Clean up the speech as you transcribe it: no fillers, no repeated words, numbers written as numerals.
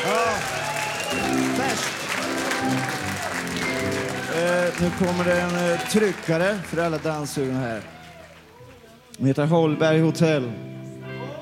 Ja. Färskt. Nu kommer det en tryckare för alla danssugna här. Den heter Holberg Hotel.